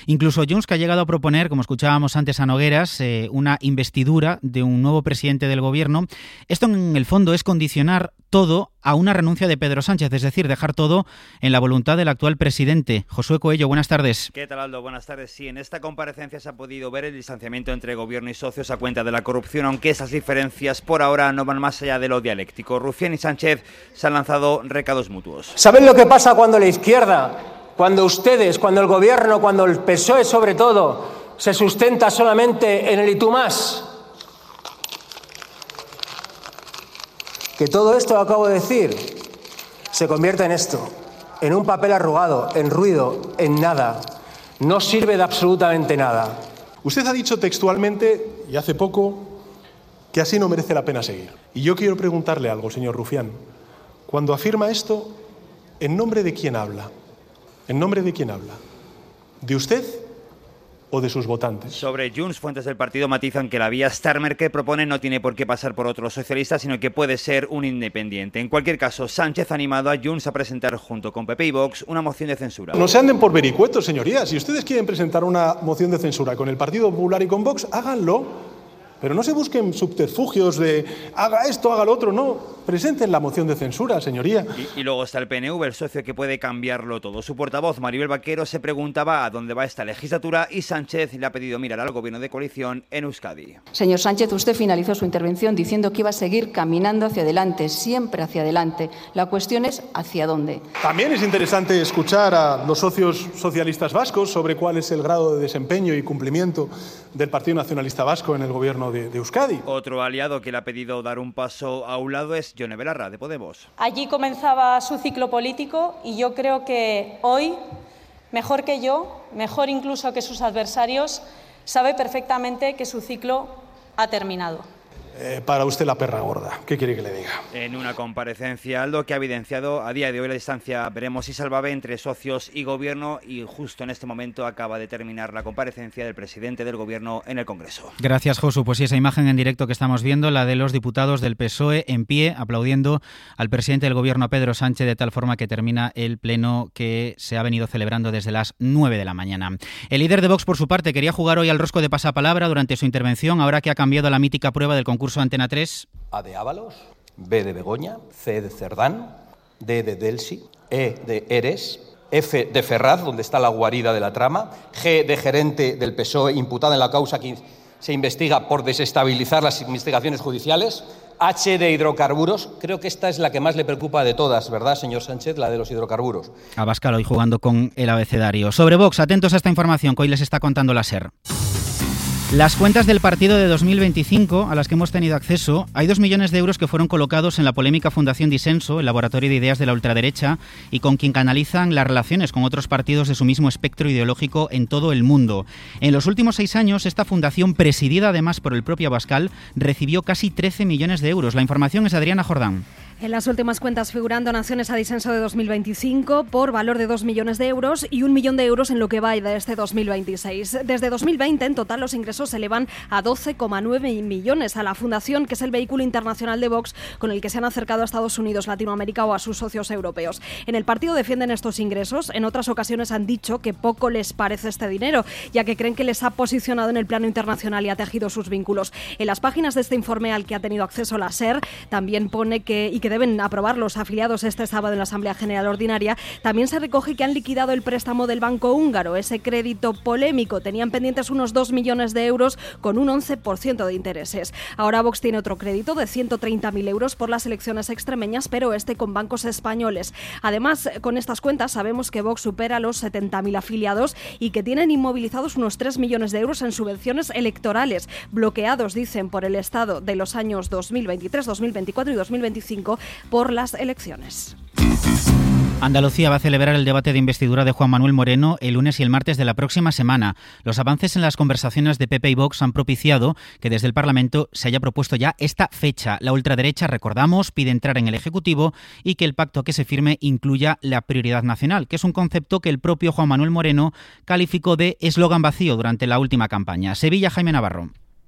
Incluso Junts, que ha llegado a proponer, como escuchábamos antes a Nogueras, una investidura de un nuevo presidente del gobierno. Esto en el fondo es condicionar todo a una renuncia de Pedro Sánchez, es decir, dejar todo en la voluntad del actual presidente. Josué Coello, buenas tardes. ¿Qué tal, Aldo? Buenas tardes. Sí, en esta comparecencia se ha podido ver el distanciamiento entre gobierno y socios a cuenta de la corrupción, aunque esas diferencias por ahora no van más allá de lo dialéctico. Rufián y Sánchez se han lanzado recados mutuos. ¿Saben lo que pasa cuando la izquierda, cuando ustedes, cuando el gobierno, cuando el PSOE sobre todo, se sustenta solamente en el y tú más? Que todo esto que acabo de decir se convierta en esto, en un papel arrugado, en ruido, en nada. No sirve de absolutamente nada. Usted ha dicho textualmente, y hace poco, que así no merece la pena seguir. Y yo quiero preguntarle algo, señor Rufián. Cuando afirma esto, ¿en nombre de quién habla? ¿En nombre de quién habla? ¿De usted o de sus votantes? Sobre Junts, fuentes del partido matizan que la vía Starmer que propone no tiene por qué pasar por otros socialistas, sino que puede ser un independiente. En cualquier caso, Sánchez ha animado a Junts a presentar junto con PP y Vox una moción de censura. No se anden por vericuetos, señorías. Si ustedes quieren presentar una moción de censura con el Partido Popular y con Vox, háganlo. Pero no se busquen subterfugios de haga esto, haga lo otro, no. Presenten la moción de censura, señoría. Y luego está el PNV, el socio que puede cambiarlo todo. Su portavoz, Maribel Vaquero, se preguntaba a dónde va esta legislatura y Sánchez le ha pedido mirar al gobierno de coalición en Euskadi. Señor Sánchez, usted finalizó su intervención diciendo que iba a seguir caminando hacia adelante, siempre hacia adelante. La cuestión es ¿hacia dónde? También es interesante escuchar a los socios socialistas vascos sobre cuál es el grado de desempeño y cumplimiento del Partido Nacionalista Vasco en el gobierno de Euskadi. Otro aliado que le ha pedido dar un paso a un lado es Yone Belarra, de Podemos. Allí comenzaba su ciclo político y yo creo que hoy, mejor que yo, mejor incluso que sus adversarios, sabe perfectamente que su ciclo ha terminado. Para usted la perra gorda. ¿Qué quiere que le diga? En una comparecencia, Aldo, que ha evidenciado a día de hoy la distancia, veremos si salvabe entre socios y gobierno, y justo en este momento acaba de terminar la comparecencia del presidente del gobierno en el Congreso. Gracias, Josu. Pues sí, esa imagen en directo que estamos viendo, la de los diputados del PSOE en pie, aplaudiendo al presidente del gobierno, Pedro Sánchez, de tal forma que termina el pleno que se ha venido celebrando desde las 9 de la mañana. El líder de Vox, por su parte, quería jugar hoy al rosco de pasapalabra durante su intervención, ahora que ha cambiado la mítica prueba del concurso Antena 3. A de Ábalos, B de Begoña, C de Cerdán, D de Delsi, E de Eres, F de Ferraz, donde está la guarida de la trama, G de gerente del PSOE imputada en la causa que se investiga por desestabilizar las investigaciones judiciales, H de hidrocarburos. Creo que esta es la que más le preocupa de todas, ¿verdad, señor Sánchez? La de los hidrocarburos. Abascal hoy jugando con el abecedario. Sobre Vox, atentos a esta información que hoy les está contando la SER. Las cuentas del partido de 2025, a las que hemos tenido acceso, hay 2 millones de euros que fueron colocados en la polémica Fundación Disenso, el laboratorio de ideas de la ultraderecha, y con quien canalizan las relaciones con otros partidos de su mismo espectro ideológico en todo el mundo. En los últimos 6 años, esta fundación, presidida además por el propio Abascal, recibió casi 13 millones de euros. La información es de Adriana Jordán. En las últimas cuentas figuran donaciones a Disenso de 2025 por valor de 2 millones de euros y 1 millón de euros en lo que va de este 2026. Desde 2020, en total, los ingresos se elevan a 12,9 millones a la Fundación, que es el vehículo internacional de Vox con el que se han acercado a Estados Unidos, Latinoamérica o a sus socios europeos. En el partido defienden estos ingresos. En otras ocasiones han dicho que poco les parece este dinero, ya que creen que les ha posicionado en el plano internacional y ha tejido sus vínculos. En las páginas de este informe al que ha tenido acceso la SER, también pone que deben aprobar los afiliados este sábado en la Asamblea General Ordinaria, también se recoge que han liquidado el préstamo del Banco Húngaro, ese crédito polémico. Tenían pendientes unos 2 millones de euros con un 11% de intereses. Ahora Vox tiene otro crédito de 130.000 euros por las elecciones extremeñas, pero este con bancos españoles. Además, con estas cuentas sabemos que Vox supera los 70.000 afiliados y que tienen inmovilizados unos 3 millones de euros en subvenciones electorales, bloqueados, dicen, por el Estado de los años 2023, 2024 y 2025 por las elecciones. Andalucía va a celebrar el debate de investidura de Juan Manuel Moreno el lunes y el martes de la próxima semana. Los avances en las conversaciones de PP y Vox han propiciado que desde el Parlamento se haya propuesto ya esta fecha. La ultraderecha, recordamos, pide entrar en el Ejecutivo y que el pacto que se firme incluya la prioridad nacional, que es un concepto que el propio Juan Manuel Moreno calificó de eslogan vacío durante la última campaña. Sevilla, Jaime Navarro.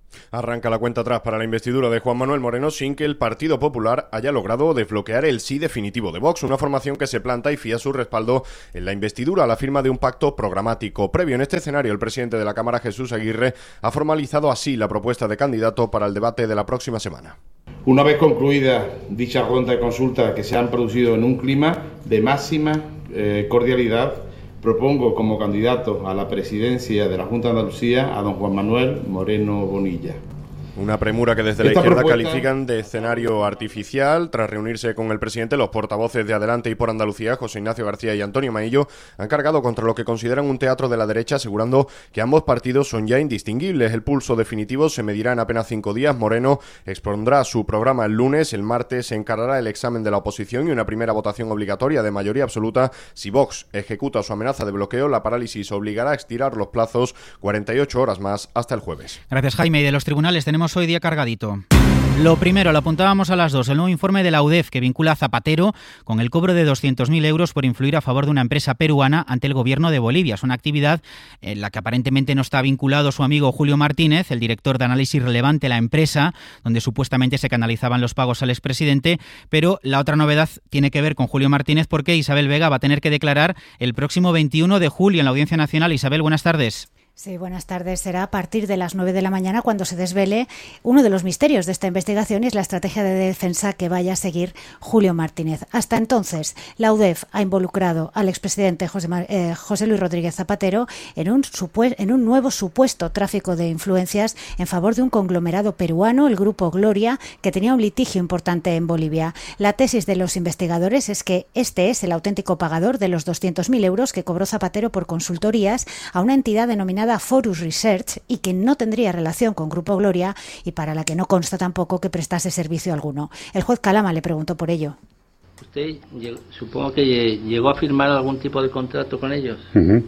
Arranca la cuenta atrás para la investidura de Juan Manuel Moreno sin que el Partido Popular haya logrado desbloquear el sí definitivo de Vox, una formación que se planta y fía su respaldo en la investidura a la firma de un pacto programático previo. En este escenario, el presidente de la Cámara, Jesús Aguirre, ha formalizado así la propuesta de candidato para el debate de la próxima semana. Una vez concluida dicha ronda de consultas que se han producido en un clima de máxima cordialidad, propongo como candidato a la presidencia de la Junta de Andalucía a don Juan Manuel Moreno Bonilla. Una premura que desde la izquierda califican de escenario artificial. Tras reunirse con el presidente, los portavoces de Adelante y por Andalucía, José Ignacio García y Antonio Maillo, han cargado contra lo que consideran un teatro de la derecha, asegurando que ambos partidos son ya indistinguibles. El pulso definitivo se medirá en apenas 5 días. Moreno expondrá su programa el lunes. El martes se encarará el examen de la oposición y una primera votación obligatoria de mayoría absoluta. Si Vox ejecuta su amenaza de bloqueo, la parálisis obligará a estirar los plazos 48 horas más hasta el jueves. Gracias, Jaime. Y de los tribunales tenemos hoy día cargadito. Lo primero, lo apuntábamos a las 2, el nuevo informe de la UDEF que vincula a Zapatero con el cobro de 200.000 euros por influir a favor de una empresa peruana ante el gobierno de Bolivia. Es una actividad en la que aparentemente no está vinculado su amigo Julio Martínez, el director de análisis relevante de la empresa, donde supuestamente se canalizaban los pagos al expresidente, pero la otra novedad tiene que ver con Julio Martínez porque Isabel Vega va a tener que declarar el próximo 21 de julio en la Audiencia Nacional. Isabel, buenas tardes. Sí, buenas tardes. Será a partir de las 9 de la mañana cuando se desvele uno de los misterios de esta investigación y es la estrategia de defensa que vaya a seguir Julio Martínez. Hasta entonces, la UDEF ha involucrado al expresidente José Luis Rodríguez Zapatero en un nuevo supuesto tráfico de influencias en favor de un conglomerado peruano, el Grupo Gloria, que tenía un litigio importante en Bolivia. La tesis de los investigadores es que este es el auténtico pagador de los 200.000 euros que cobró Zapatero por consultorías a una entidad denominada Forus Research y que no tendría relación con Grupo Gloria y para la que no consta tampoco que prestase servicio alguno. El juez Calama le preguntó por ello. Usted supongo que llegó a firmar algún tipo de contrato con ellos.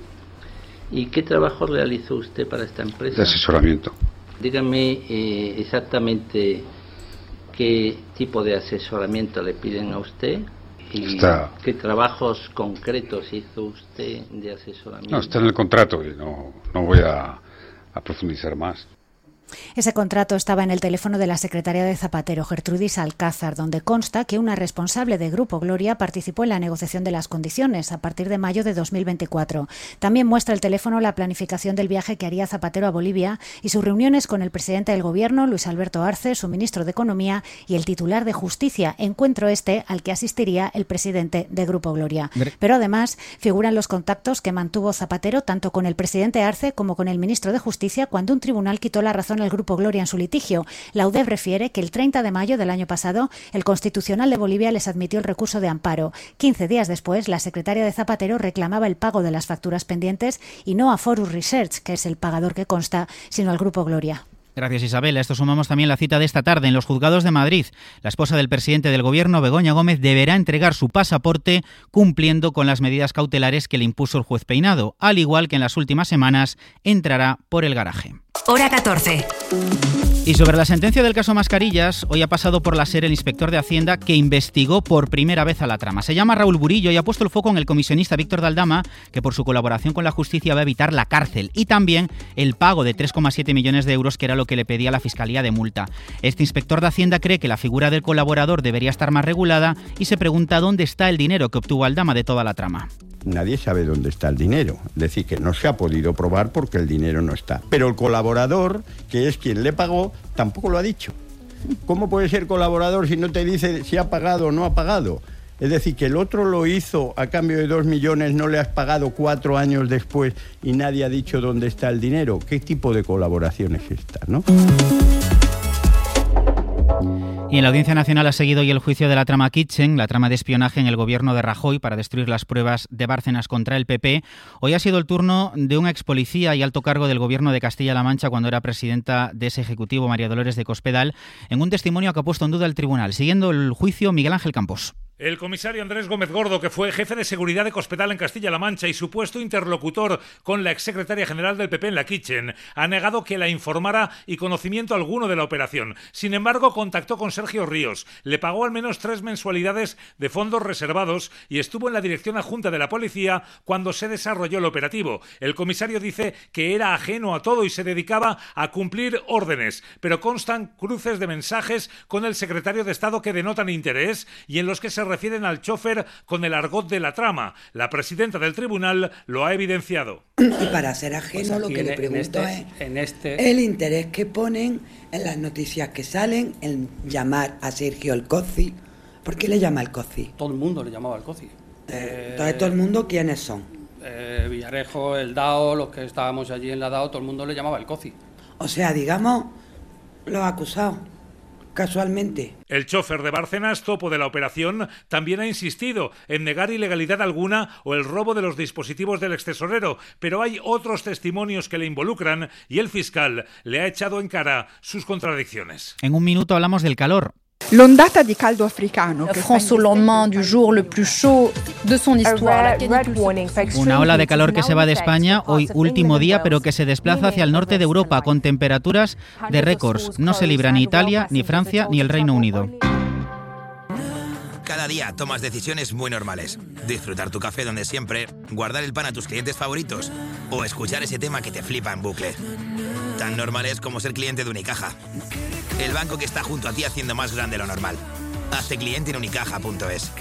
¿Y qué trabajo realizó usted para esta empresa? De asesoramiento. Dígame exactamente qué tipo de asesoramiento le piden a usted. ¿Y qué trabajos concretos hizo usted de asesoramiento? No, está en el contrato y no voy a profundizar más. Ese contrato estaba en el teléfono de la secretaria de Zapatero, Gertrudis Alcázar, donde consta que una responsable de Grupo Gloria participó en la negociación de las condiciones a partir de mayo de 2024. También muestra el teléfono la planificación del viaje que haría Zapatero a Bolivia y sus reuniones con el presidente del Gobierno, Luis Alberto Arce, su ministro de Economía y el titular de Justicia, encuentro al que asistiría el presidente de Grupo Gloria. Pero además figuran los contactos que mantuvo Zapatero tanto con el presidente Arce como con el ministro de Justicia cuando un tribunal quitó la razón al Grupo Gloria en su litigio. La UDEF refiere que el 30 de mayo del año pasado el Constitucional de Bolivia les admitió el recurso de amparo. 15 días después, la secretaria de Zapatero reclamaba el pago de las facturas pendientes y no a Forus Research, que es el pagador que consta, sino al Grupo Gloria. Gracias, Isabel. A esto sumamos también la cita de esta tarde en los juzgados de Madrid. La esposa del presidente del Gobierno, Begoña Gómez, deberá entregar su pasaporte cumpliendo con las medidas cautelares que le impuso el juez Peinado. Al igual que en las últimas semanas, entrará por el garaje. Hora 14. Y sobre la sentencia del caso Mascarillas, hoy ha pasado por la SER el inspector de Hacienda que investigó por primera vez a la trama. Se llama Raúl Burillo y ha puesto el foco en el comisionista Víctor de Aldama, que por su colaboración con la justicia va a evitar la cárcel y también el pago de 3,7 millones de euros, que era lo que le pedía la Fiscalía de multa. Este inspector de Hacienda cree que la figura del colaborador debería estar más regulada y se pregunta dónde está el dinero que obtuvo Aldama de toda la trama. Nadie sabe dónde está el dinero, es decir, que no se ha podido probar porque el dinero no está. Pero el colaborador, que es quien le pagó, tampoco lo ha dicho. ¿Cómo puede ser colaborador si no te dice si ha pagado o no ha pagado? Es decir, que el otro lo hizo a cambio de 2 millones, no le has pagado 4 años después y nadie ha dicho dónde está el dinero. ¿Qué tipo de colaboración es esta, no? Y en la Audiencia Nacional ha seguido hoy el juicio de la trama Kitchen, la trama de espionaje en el gobierno de Rajoy para destruir las pruebas de Bárcenas contra el PP. Hoy ha sido el turno de un ex policía y alto cargo del gobierno de Castilla-La Mancha cuando era presidenta de ese ejecutivo, María Dolores de Cospedal, en un testimonio que ha puesto en duda el tribunal. Siguiendo el juicio, Miguel Ángel Campos. El comisario Andrés Gómez Gordo, que fue jefe de seguridad de Cospedal en Castilla-La Mancha y supuesto interlocutor con la exsecretaria general del PP en la Kitchen, ha negado que la informara y conocimiento alguno de la operación. Sin embargo, contactó con Sergio Ríos, le pagó al menos 3 mensualidades de fondos reservados y estuvo en la dirección adjunta de la policía cuando se desarrolló el operativo. El comisario dice que era ajeno a todo y se dedicaba a cumplir órdenes, pero constan cruces de mensajes con el secretario de Estado que denotan interés y en los que se refieren al chofer con el argot de la trama. La presidenta del tribunal lo ha evidenciado. Y para ser ajeno, pues lo que le pregunto es el interés que ponen en las noticias que salen en llamar a Sergio el Coci. ¿Por qué le llama el Coci? Todo el mundo le llamaba el Coci. Entonces, ¿todo el mundo quiénes son? Villarejo, el DAO, los que estábamos allí en la DAO, todo el mundo le llamaba el Coci. O sea, digamos, los acusados. Casualmente. El chofer de Bárcenas, topo de la operación, también ha insistido en negar ilegalidad alguna o el robo de los dispositivos del extesorero, pero hay otros testimonios que le involucran y el fiscal le ha echado en cara sus contradicciones. En un minuto hablamos del calor. L'ondata di caldo africano. France au lendemain du jour le plus chaud de son histoire. Una ola de calor que se va de España, hoy último día, pero que se desplaza hacia el norte de Europa con temperaturas de récords. No se libra ni Italia, ni Francia, ni el Reino Unido. Cada día tomas decisiones muy normales. Disfrutar tu café donde siempre, guardar el pan a tus clientes favoritos o escuchar ese tema que te flipa en bucle. Tan normales como ser cliente de Unicaja. El banco que está junto a ti haciendo más grande lo normal. Hazte cliente en unicaja.es.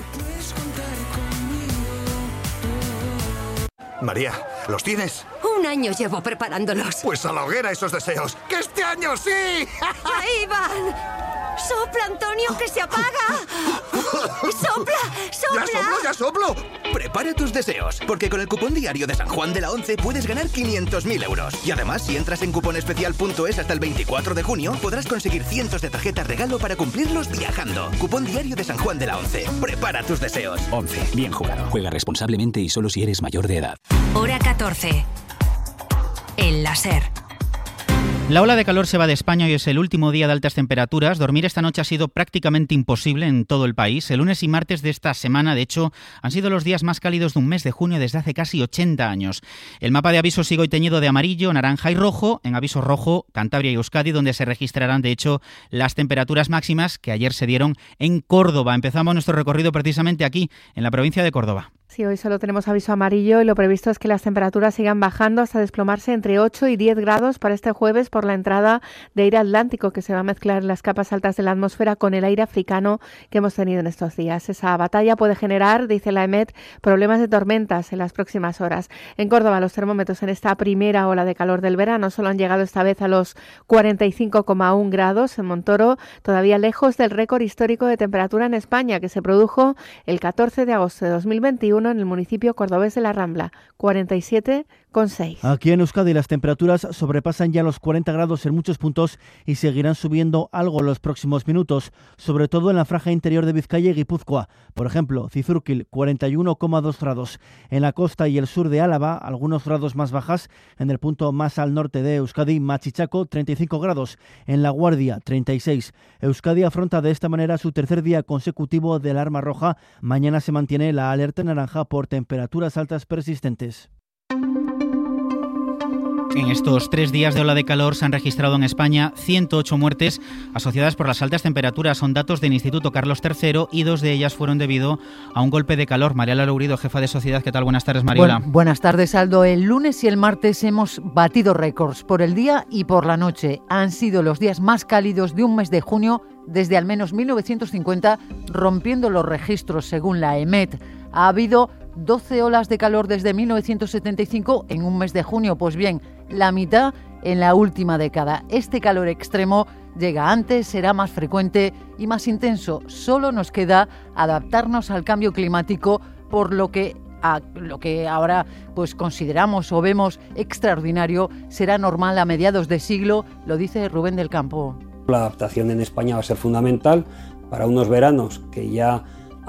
María, ¿los tienes? 1 año llevo preparándolos. Pues a la hoguera esos deseos. ¡Que este año sí! ¡Ahí van! ¡Sopla, Antonio, que se apaga! ¡Sopla, sopla! ¡Ya soplo! Prepara tus deseos, porque con el cupón diario de San Juan de la Once puedes ganar 500.000 euros. Y además, si entras en cuponespecial.es hasta el 24 de junio, podrás conseguir cientos de tarjetas regalo para cumplirlos viajando. Cupón diario de San Juan de la Once. Prepara tus deseos. 11. Bien jugado. Juega responsablemente y solo si eres mayor de edad. Hora 14. El láser. La ola de calor se va de España y es el último día de altas temperaturas. Dormir esta noche ha sido prácticamente imposible en todo el país. El lunes y martes de esta semana, de hecho, han sido los días más cálidos de un mes de junio desde hace casi 80 años. El mapa de avisos sigue hoy teñido de amarillo, naranja y rojo. En aviso rojo, Cantabria y Euskadi, donde se registrarán, de hecho, las temperaturas máximas que ayer se dieron en Córdoba. Empezamos nuestro recorrido precisamente aquí, en la provincia de Córdoba. Sí, hoy solo tenemos aviso amarillo y lo previsto es que las temperaturas sigan bajando hasta desplomarse entre 8 y 10 grados para este jueves por la entrada de aire atlántico que se va a mezclar en las capas altas de la atmósfera con el aire africano que hemos tenido en estos días. Esa batalla puede generar, dice la EMET, problemas de tormentas en las próximas horas. En Córdoba, los termómetros en esta primera ola de calor del verano solo han llegado esta vez a los 45,1 grados. En Montoro, todavía lejos del récord histórico de temperatura en España que se produjo el 14 de agosto de 2021 en el municipio cordobés de La Rambla, 47,6. Aquí en Euskadi las temperaturas sobrepasan ya los 40 grados en muchos puntos y seguirán subiendo algo en los próximos minutos, sobre todo en la franja interior de Vizcaya y Guipúzcoa. Por ejemplo, Cizurkil, 41,2 grados. En la costa y el sur de Álava, algunos grados más bajas. En el punto más al norte de Euskadi, Machichaco, 35 grados. En La Guardia, 36. Euskadi afronta de esta manera su tercer día consecutivo de alarma roja. Mañana se mantiene la alerta naranja por temperaturas altas persistentes. En estos 3 días de ola de calor se han registrado en España 108 muertes asociadas por las altas temperaturas. Son datos del Instituto Carlos III y 2 de ellas fueron debido a un golpe de calor. Mariola Lourido, jefa de Sociedad. ¿Qué tal? Buenas tardes, Mariola. Buenas tardes, Aldo. El lunes y el martes hemos batido récords por el día y por la noche. Han sido los días más cálidos de un mes de junio desde al menos 1950, rompiendo los registros según la EMET. Ha habido 12 olas de calor desde 1975 en un mes de junio. Pues bien, la mitad en la última década. Este calor extremo llega antes, será más frecuente y más intenso. Solo nos queda adaptarnos al cambio climático, por lo que ahora pues consideramos o vemos extraordinario será normal a mediados de siglo, lo dice Rubén del Campo. La adaptación en España va a ser fundamental para unos veranos que ya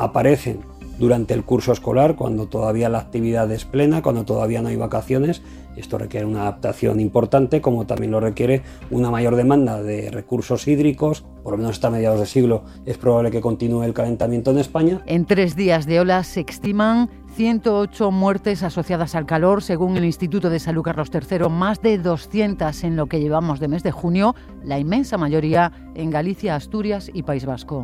aparecen durante el curso escolar, cuando todavía la actividad es plena, cuando todavía no hay vacaciones, Esto requiere una adaptación importante, como también lo requiere una mayor demanda de recursos hídricos. Por lo menos hasta mediados de siglo es probable que continúe el calentamiento en España. En 3 días de olas se estiman 108 muertes asociadas al calor, según el Instituto de Salud Carlos III, más de 200 en lo que llevamos de mes de junio, la inmensa mayoría en Galicia, Asturias y País Vasco.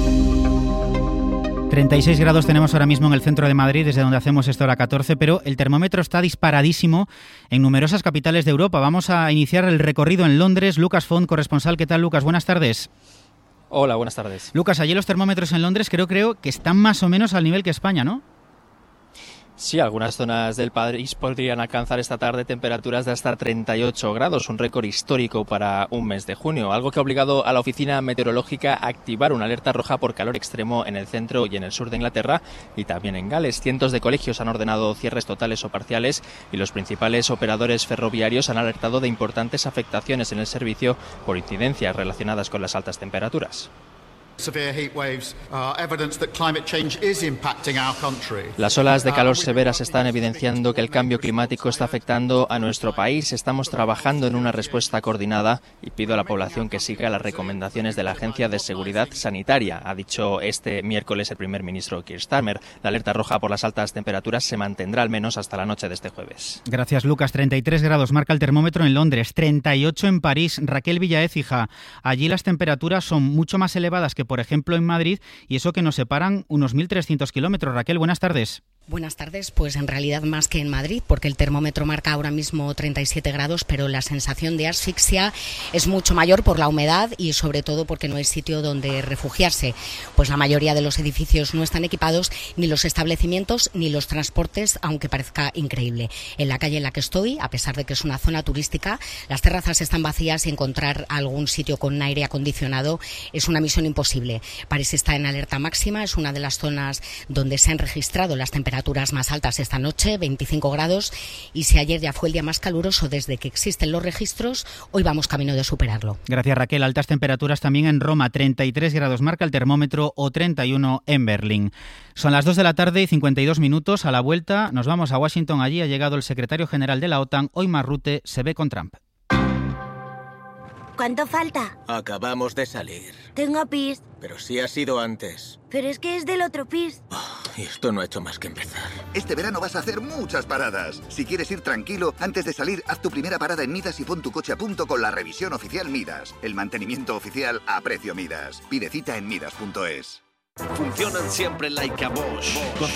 36 grados tenemos ahora mismo en el centro de Madrid, desde donde hacemos esta hora 14, pero el termómetro está disparadísimo en numerosas capitales de Europa. Vamos a iniciar el recorrido en Londres. Lucas Font, corresponsal. ¿Qué tal, Lucas? Buenas tardes. Hola, buenas tardes. Lucas, allí los termómetros en Londres creo que están más o menos al nivel que España, ¿no? Sí, algunas zonas del país podrían alcanzar esta tarde temperaturas de hasta 38 grados, un récord histórico para un mes de junio, algo que ha obligado a la oficina meteorológica a activar una alerta roja por calor extremo en el centro y en el sur de Inglaterra y también en Gales. Cientos de colegios han ordenado cierres totales o parciales y los principales operadores ferroviarios han alertado de importantes afectaciones en el servicio por incidencias relacionadas con las altas temperaturas. Las olas de calor severas están evidenciando que el cambio climático está afectando a nuestro país. Estamos trabajando en una respuesta coordinada y pido a la población que siga las recomendaciones de la Agencia de Seguridad Sanitaria, ha dicho este miércoles el primer ministro Keir Starmer. La alerta roja por las altas temperaturas se mantendrá al menos hasta la noche de este jueves. Gracias, Lucas. 33 grados marca el termómetro en Londres, 38 en París. Raquel Villaécija, allí las temperaturas son mucho más elevadas que, por ejemplo, en Madrid, y eso que nos separan unos 1.300 kilómetros. Raquel, buenas tardes. Buenas tardes, pues en realidad más que en Madrid, porque el termómetro marca ahora mismo 37 grados, pero la sensación de asfixia es mucho mayor por la humedad y sobre todo porque no hay sitio donde refugiarse, pues la mayoría de los edificios no están equipados, ni los establecimientos ni los transportes, aunque parezca increíble. En la calle en la que estoy, a pesar de que es una zona turística, las terrazas están vacías y encontrar algún sitio con aire acondicionado es una misión imposible. París está en alerta máxima, es una de las zonas donde se han registrado las temperaturas más altas esta noche, 25 grados, y si ayer ya fue el día más caluroso desde que existen los registros, hoy vamos camino de superarlo. Gracias, Raquel. Altas temperaturas también en Roma, 33 grados marca el termómetro o 31 en Berlín. Son las 2 de la tarde y 52 minutos. A la vuelta nos vamos a Washington. Allí ha llegado el secretario general de la OTAN. Hoy Marrute se ve con Trump. ¿Cuánto falta? Acabamos de salir. Tengo pis. Pero sí ha sido antes. Pero es que es del otro pis. Y esto no ha hecho más que empezar. Este verano vas a hacer muchas paradas. Si quieres ir tranquilo, antes de salir, haz tu primera parada en Midas y pon tu coche a punto con la revisión oficial Midas. El mantenimiento oficial a precio Midas. Pide cita en midas.es. Funcionan siempre like a Bosch.